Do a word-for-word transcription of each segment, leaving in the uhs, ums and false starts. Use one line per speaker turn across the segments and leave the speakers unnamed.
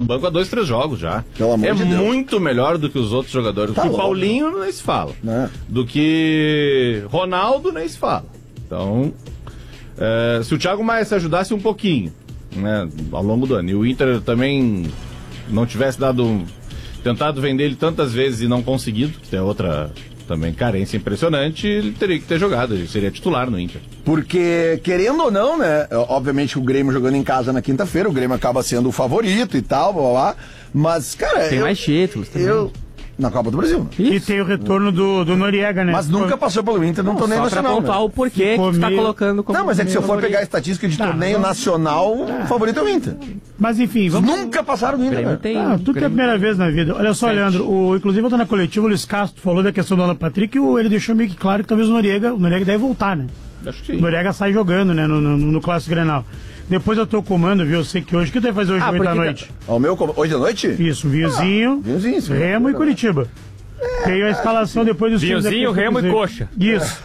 banco há dois, três jogos já.
Pelo amor
é
de Deus.
Muito melhor do que os outros jogadores.
Tá
do que
louco.
Paulinho, nem se fala.
É.
Do que Ronaldo, nem se fala. Então, é, se o Thiago Maia se ajudasse um pouquinho, né, ao longo do ano, e o Inter também não tivesse dado, tentado vender ele tantas vezes e não conseguido, que tem outra também carência impressionante, ele teria que ter jogado, ele seria titular no Inter.
Porque, querendo ou não, né, obviamente o Grêmio jogando em casa na quinta-feira, o Grêmio acaba sendo o favorito e tal, blá, blá, blá, mas, cara...
Tem
eu,
mais títulos também.
Eu, na Copa do Brasil. Né?
E tem o retorno do, do Noriega, né?
Mas nunca passou pelo Inter num torneio
Só pra
nacional.
pontuar
Né?
o porquê que tu tá
meio...
colocando como...
Não, mas é que se eu for pegar a estatística de torneio
não.
nacional, o favorito é o Inter.
Mas enfim, vamos...
Nunca passaram do Inter,
Grêmio
né?
tem...
Ah, tudo que é a primeira vez na vida. Olha só,
Sete.
Leandro, o, inclusive eu tô na coletiva, o Luiz Castro falou da questão do Alan Patrick e o, ele deixou meio que claro que talvez o Noriega, o Noriega deve voltar, né?
Acho que
O
sim.
Noriega sai jogando, né, no, no, no Clássico Grenal. Depois eu tô comando, viu? Eu sei que hoje, o que tu vai fazer hoje,
Ah,
oito da
porque-
noite?
Ao meu, hoje à noite?
Isso, Vinhozinho,
Vinhozinho, sim.
Remo e Curitiba. Tem a escalação depois dos times
Vinhozinho,
aqui,
Remo e
dizer.
Coxa.
Isso.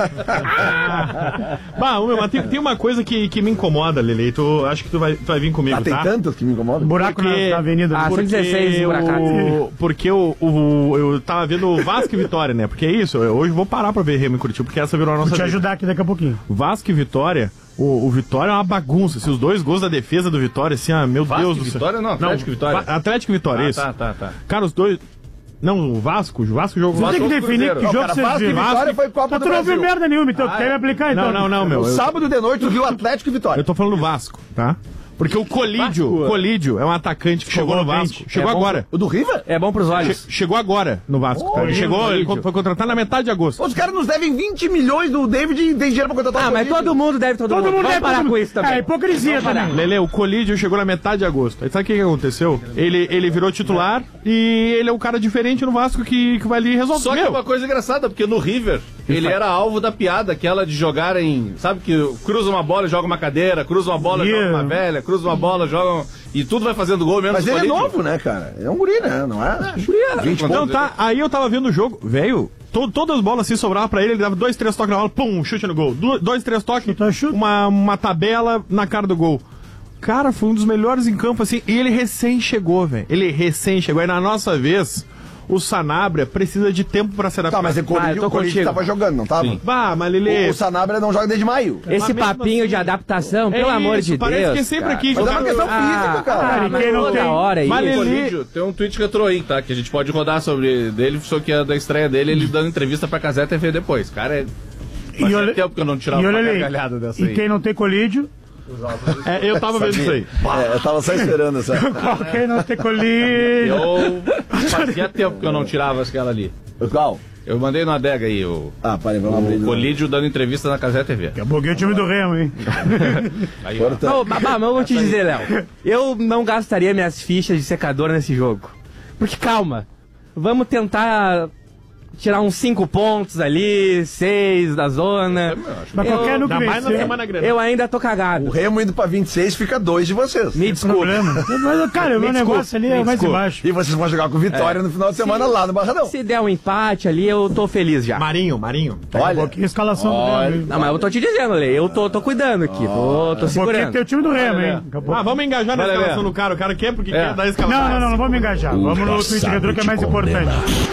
Bah, meu, mas tem, tem uma coisa que, que me incomoda, Lele. Tu, acho que tu vai, tu vai vir comigo,
Ah, tem
tá?
tantos que me incomodam.
Buraco na,
Porque-
na avenida.
Ah,
Porque-
cento e dezesseis
Porque
esburacado.
o, porque o, o, eu tava vendo o Vasco e Vitória, né? Porque é isso, eu hoje vou parar pra ver Remo e Curitiba, porque essa virou a nossa
Vou te
vida.
ajudar aqui daqui a pouquinho.
Vasco e Vitória, o, o Vitória é uma bagunça. Se os dois gols da defesa do Vitória, assim, ah, meu
Vasco
Deus
e
do céu.
Vitória, não, Atlético e Vitória.
Va- Atlético e Vitória,
Ah,
isso.
tá, tá, tá.
Cara, os dois... Não, o Vasco, o Vasco jogou...
Você tem que
Vasco
definir
Cruzeiro.
que
Não,
jogo
cara,
você
Vasco e
viu.
Vitória foi Copa
Mas
do
tu não viu
Brasil.
merda nenhuma, então quer me aplicar, então.
Não, não, não, meu.
No
eu-
sábado de noite, o Rio Atlético e Vitória.
Eu tô falando do Vasco, tá? Porque o Colídio,
Vasco.
Colídio é um atacante que chegou no
Escovou o
Vasco.
dente.
Chegou
É bom
agora.
O do River?
É bom pros olhos.
Che- chegou agora no Vasco. tá? Ele
lindo,
chegou, ele
Colídio.
foi contratado na metade de agosto.
Os caras nos devem vinte milhões do David e tem dinheiro pra contratar
Ah,
o
mas
Colídio.
todo mundo deve todo,
Todo
mundo.
mundo
Vamos
deve
parar
todo-
com isso também.
É, hipocrisia também.
Lele, o Colídio chegou na metade de agosto. Aí sabe o que, que aconteceu? Ele, ele virou titular e ele é um cara diferente no Vasco que, que vai ali e resolve.
Só que é
Meu,
uma coisa engraçada, porque no River, ele era alvo da piada, aquela de jogar em... Sabe que cruza uma bola e joga uma cadeira, cruza uma bola e
Yeah.
joga uma velha, cruza uma bola, joga... um- E tudo vai fazendo gol, menos
Mas
o
ele é
Colídio.
novo, né, cara? Ele é um guri, né? Não é? vinte
Então
pontos.
tá, aí eu tava vendo o jogo, velho, to, todas as bolas se sobravam pra ele, ele dava dois, três toques na bola, pum, chute no gol. Du- dois, três toques,
Chuta, chuta.
uma, uma tabela na cara do gol. Cara, foi um dos melhores em campo, assim, e ele recém chegou, velho. Ele recém chegou. Aí na nossa vez, o Sanabria precisa de tempo pra se adaptar.
Tá, mas o
Ah, eu
Colídio,
tô
o Colídio
contigo.
tava jogando, não tava?
Sim.
Bah, mas Lelê...
O, o Sanabria não joga desde maio.
Esse
mesmo
papinho
assim-
de adaptação,
É
pelo amor
isso,
de
parece
Deus.
que é sempre
cara.
aqui.
Mas é uma
jogador-
questão física, cara.
Cara, e
mas
quem não
toda
tem-
hora aí.
Mas
O
ele-
Colídio, tem um tweet que entrou aí, tá? Que a gente pode rodar sobre dele, só que é da estreia dele, ele dando entrevista pra Cazé T V depois. Cara, é... Fazia
olha-
tempo que eu não tirava
E
uma
olha ali,
gargalhada dessa
e
aí.
quem não tem colídio,
É, eu tava vendo isso aí.
É, eu tava só esperando essa.
quem não tem colídio.
Eu fazia tempo que eu não tirava aquela ali.
Qual?
Eu mandei no adega aí, o,
Ah, parei, vamos abrir.
o Colídio dando entrevista na Cazé T V.
Daqui a pouquinho o time do Remo, hein?
Aí, ó.
Ô, babá, mas eu vou te dizer, Léo. Eu não gastaria minhas fichas de secador nesse jogo. Porque, calma, vamos tentar tirar uns cinco pontos ali, seis da zona.
Mas
Eu-
qualquer no que
Ainda mais na
vencer,
semana grande.
Eu ainda tô
O
cagado.
Remo indo pra vinte e seis fica dois de vocês.
Me desculpa.
problema. Mas, cara, o meu
Me desculpa,
negócio ali
me
é mais
desculpa.
embaixo.
E vocês vão jogar com Vitória no final de semana lá no Barradão.
Se der um empate ali, eu tô feliz já.
Marinho, Marinho.
Olha,
Pouquinho a escalação do Remo. hein?
Não, mas eu tô te dizendo, Lê, eu tô, tô cuidando aqui, tô, tô
Pouquinho
segurando.
tem o time do Remo, hein? Daqui a pouco.
Ah, vamos engajar na
Vai,
escalação
Lelé.
do cara. O cara quer porque
É.
quer dar a escalação.
Não, não, não, não vamos engajar. Vamos no Twitch Retro que é mais importante.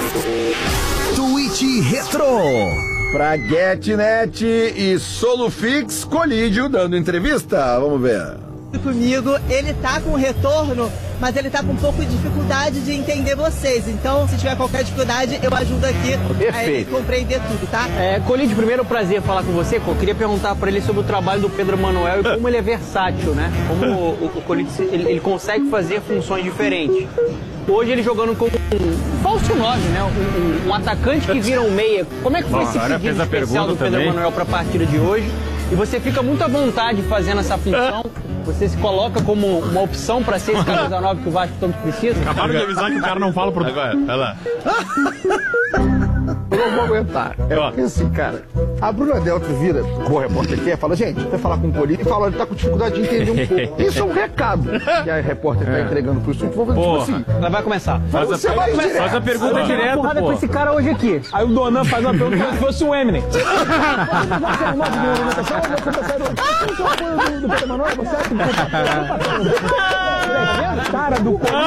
Tweet Retro.
pra GetNet e Solufix, Colídio dando entrevista. Vamos ver.
Comigo, ele tá com retorno, mas ele tá com um pouco de dificuldade de entender vocês. Então, se tiver qualquer dificuldade, eu ajudo aqui a ele compreender tudo, tá?
É, Colídio, primeiro é um prazer falar com você. Eu queria perguntar para ele sobre o trabalho do Pedro Manuel e como ele é versátil, né? Como o, o, o Colídio ele, ele consegue fazer funções diferentes. Hoje ele jogando como um falso nove, né? Um, um, um atacante que vira um meia. Como é que foi
Bom,
esse
agora
pedido
fez a
especial do
pergunta
Pedro
também.
Manuel para a partida de hoje? E você fica muito à vontade fazendo essa função. Você se coloca como uma opção para ser esse camisa nove que o Vasco tanto precisa.
Acabaram de avisar que o cara não fala português.
Agora, vai lá.
Eu não vou aguentar. É porque assim, cara, a Bruna Delta vira, o repórter quer, fala, gente, vai falar com o Colídio e fala, ele tá com dificuldade de entender um pouco. Isso é um recado que a repórter tá entregando pro estúdio. Vou fazer tipo assim.
Ela vai começar.
Mas você vai direto.
Faz a pergunta
Vou
direto,
porrada com
pô.
esse cara hoje aqui. Aí o Donan faz uma pergunta como se fosse o Eminem.
Cara do